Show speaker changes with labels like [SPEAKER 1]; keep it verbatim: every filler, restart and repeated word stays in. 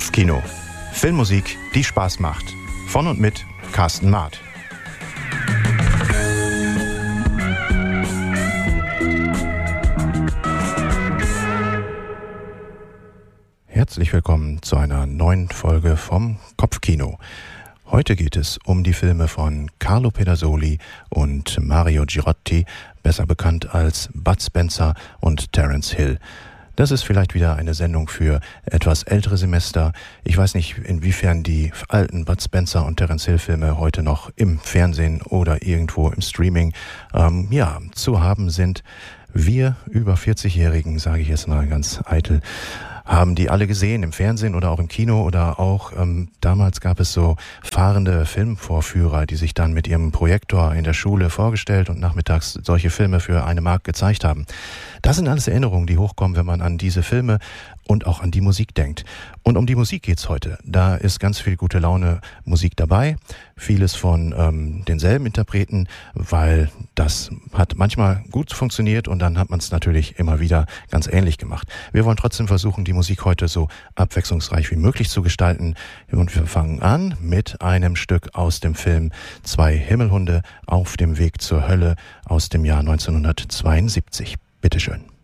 [SPEAKER 1] Kopfkino. Filmmusik, die Spaß macht. Von und mit Carsten Maat. Herzlich willkommen zu einer neuen Folge vom Kopfkino. Heute geht es um die Filme von Carlo Pedersoli und Mario Girotti, besser bekannt als Bud Spencer und Terence Hill. Das ist vielleicht wieder eine Sendung für etwas ältere Semester. Ich weiß nicht, inwiefern die alten Bud Spencer und Terence Hill Filme heute noch im Fernsehen oder irgendwo im Streaming ähm, ja, zu haben sind. Wir über vierzig-Jährigen, sage ich jetzt mal ganz eitel, haben die alle gesehen im Fernsehen oder auch im Kino oder auch ähm, damals gab es so fahrende Filmvorführer, die sich dann mit ihrem Projektor in der Schule vorgestellt und nachmittags solche Filme für eine Mark gezeigt haben. Das sind alles Erinnerungen, die hochkommen, wenn man an diese Filme und auch an die Musik denkt. Und um die Musik geht's heute. Da ist ganz viel gute Laune Musik dabei. Vieles von ähm, denselben Interpreten, weil das hat manchmal gut funktioniert und dann hat man es natürlich immer wieder ganz ähnlich gemacht. Wir wollen trotzdem versuchen, die Musik heute so abwechslungsreich wie möglich zu gestalten. Und wir fangen an mit einem Stück aus dem Film Zwei Himmelhunde auf dem Weg zur Hölle aus dem Jahr neunzehnhundertzweiundsiebzig. Bitteschön.